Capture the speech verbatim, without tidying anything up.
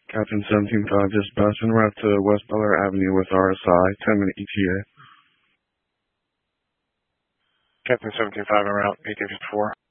Captain seventeen five dispatch en route to West Butler Avenue with R S I, ten minute E T A. Captain seventeen five en route, E T fifty-four.